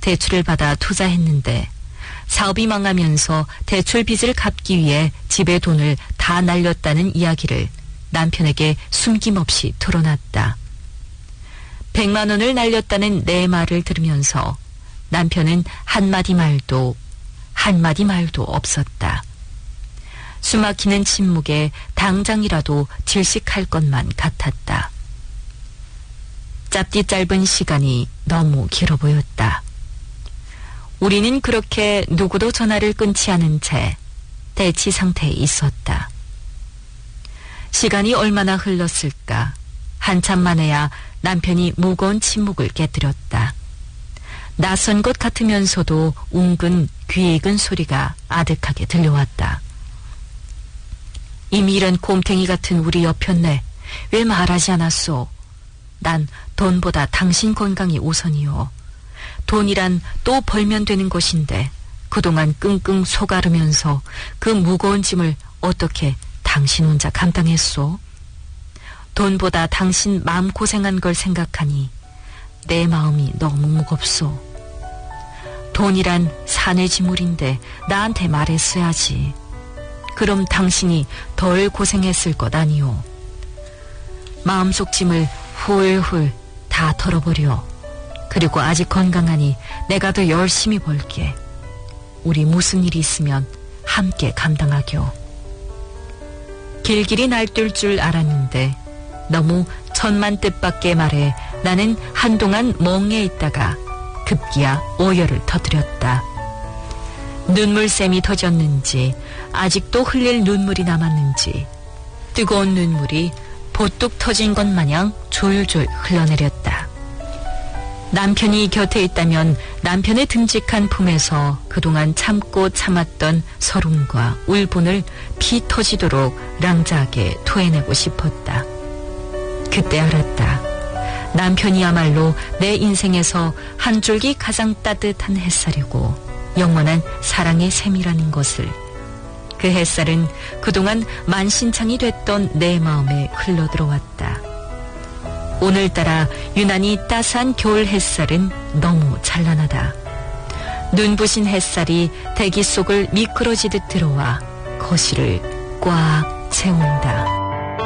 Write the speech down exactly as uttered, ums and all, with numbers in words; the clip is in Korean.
대출을 받아 투자했는데 사업이 망하면서 대출 빚을 갚기 위해 집의 돈을 다 날렸다는 이야기를 남편에게 숨김없이 털어놨다. 백만 원을 날렸다는 내 말을 들으면서 남편은 한마디 말도 한마디 말도 없었다. 숨막히는 침묵에 당장이라도 질식할 것만 같았다. 짧디 짧은 시간이 너무 길어 보였다. 우리는 그렇게 누구도 전화를 끊지 않은 채 대치 상태에 있었다. 시간이 얼마나 흘렀을까. 한참 만에야 남편이 무거운 침묵을 깨뜨렸다. 낯선 것 같으면서도 웅근 귀에 익은 소리가 아득하게 들려왔다. 이미 이런 곰탱이 같은 우리 여편네, 왜 말하지 않았소? 난 돈보다 당신 건강이 우선이요. 돈이란 또 벌면 되는 것인데 그동안 끙끙 속앓으면서 그 무거운 짐을 어떻게 당신 혼자 감당했소? 돈보다 당신 마음고생한 걸 생각하니 내 마음이 너무 무겁소. 돈이란 산의 지물인데 나한테 말했어야지. 그럼 당신이 덜 고생했을 것 아니오. 마음속 짐을 훌훌 다 털어버려. 그리고 아직 건강하니 내가 더 열심히 벌게. 우리 무슨 일이 있으면 함께 감당하교. 길길이 날뛸 줄 알았는데 너무 천만 뜻밖의 말에 나는 한동안 멍해 있다가 급기야 오열을 터뜨렸다. 눈물샘이 터졌는지 아직도 흘릴 눈물이 남았는지 뜨거운 눈물이 보뚝 터진 것 마냥 졸졸 흘러내렸다. 남편이 곁에 있다면 남편의 듬직한 품에서 그동안 참고 참았던 서름과 울분을 피 터지도록 랑자하게 토해내고 싶었다. 그때 알았다. 남편이야말로 내 인생에서 한 줄기 가장 따뜻한 햇살이고 영원한 사랑의 셈이라는 것을. 그 햇살은 그동안 만신창이 됐던 내 마음에 흘러들어왔다. 오늘따라 유난히 따스한 겨울 햇살은 너무 찬란하다. 눈부신 햇살이 대기 속을 미끄러지듯 들어와 거실을 꽉 채운다.